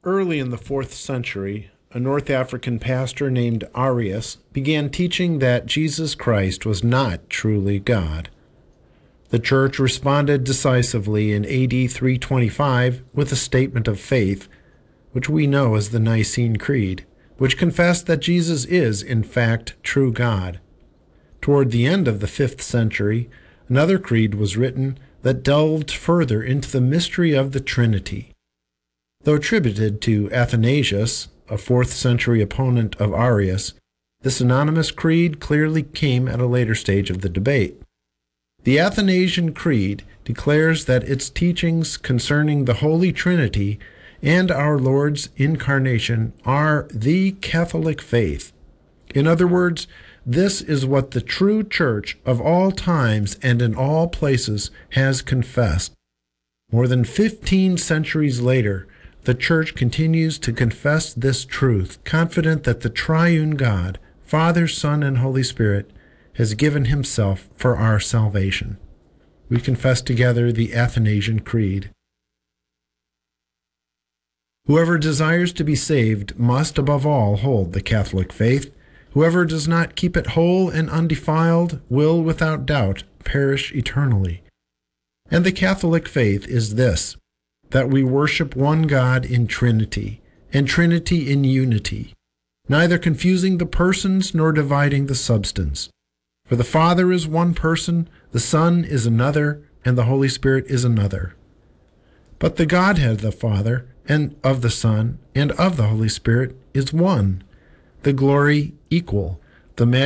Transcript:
Early in the 4th century, a North African pastor named Arius began teaching that Jesus Christ was not truly God. The church responded decisively in AD 325 with a statement of faith, which we know as the Nicene Creed, which confessed that Jesus is, in fact, true God. Toward the end of the 5th century, another creed was written that delved further into the mystery of the Trinity. Though attributed to Athanasius, a 4th century opponent of Arius, this anonymous creed clearly came at a later stage of the debate. The Athanasian Creed declares that its teachings concerning the Holy Trinity and our Lord's incarnation are the Catholic faith. In other words, this is what the true church of all times and in all places has confessed. More than 15 centuries later, the church continues to confess this truth, confident that the triune God, Father, Son, and Holy Spirit, has given himself for our salvation. We confess together the Athanasian Creed. Whoever desires to be saved must above all hold the Catholic faith. Whoever does not keep it whole and undefiled will without doubt perish eternally. And the Catholic faith is this, that we worship one God in Trinity, and Trinity in unity, neither confusing the persons nor dividing the substance. For the Father is one person, the Son is another, and the Holy Spirit is another. But the Godhead of the Father, and of the Son, and of the Holy Spirit is one, the glory equal, the